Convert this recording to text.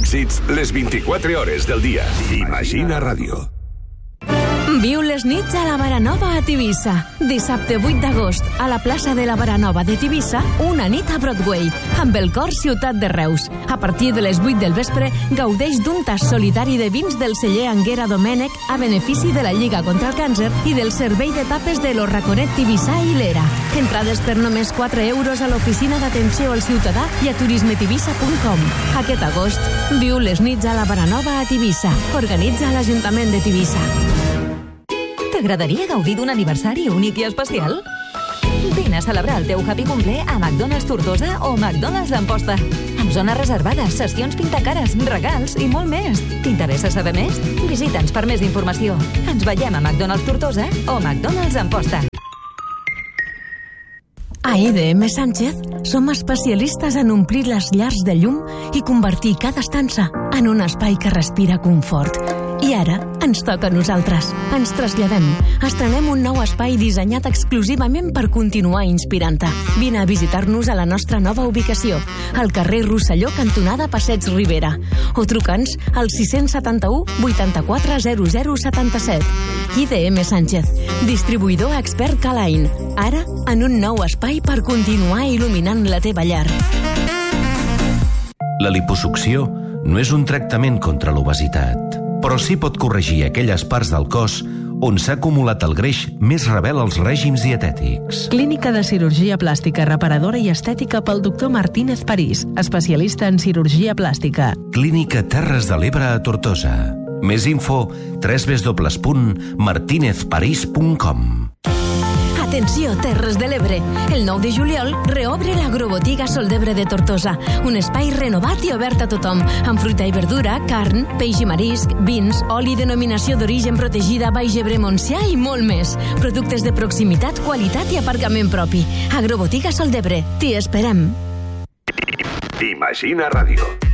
èxits les 24 hores del dia. Imagina Ràdio. Viu les nits a la Baranova a Tivissa. Dissabte 8 d'agost, a la plaça de la Baranova de Tivissa, una nit a Broadway, amb el cor Ciutat de Reus. A partir de les 8 del vespre, gaudeix d'un tas solidari de vins del celler Anguera Domènech a benefici de la Lliga contra el Càncer i del servei de tapes de Lo Raconet Tivissà i l'Era. Entrades per només 4 euros a l'oficina d'atenció al ciutadà i a turismetivissa.com. Aquest agost, viu les nits a la Baranova a Tivissa. Organitza l'Ajuntament de Tivissa. T'agradaria gaudir d'un aniversari únic i especial? Vine a celebrar el teu happy cumple a McDonald's Tortosa o McDonald's d'Amposta. Amb zones reservades, sessions pintacares, regals i molt més. T'interessa saber més? Visita'ns per més informació. Ens veiem a McDonald's Tortosa o McDonald's Amposta. A IDM Sánchez som especialistes en omplir les llars de llum i convertir cada estança en un espai que respira confort. I ara ens toca a nosaltres. Ens traslladem. Estrenem un nou espai dissenyat exclusivament per continuar inspirant-te. Vine a visitar-nos a la nostra nova ubicació, al carrer Rosselló, cantonada Passeig Ribera. O truca'ns al 671 84 0077. IDM Sánchez, distribuïdor expert Calain. Ara, en un nou espai per continuar il·luminant la teva llar. La liposucció no és un tractament contra l'obesitat, però sí pot corregir aquelles parts del cos on s'ha acumulat el greix més rebel als règims dietètics. Clínica de cirurgia plàstica reparadora i estètica pel doctor Martínez París, especialista en cirurgia plàstica. Clínica Terres de l'Ebre a Tortosa. Més info www.martinezparís.com. Atenció, Terres de l'Ebre. El 9 de juliol reobre l'Agrobotiga Soldebre de Tortosa, un espai renovat i obert a tothom, amb fruita i verdura, carn, peix i marisc, vins, oli denominació d'origen protegida Baix Ebre Montsià i molt més. Productes de proximitat, qualitat i aparcament propi. Agrobotiga Soldebre. T'hi esperem. Imagina Ràdio.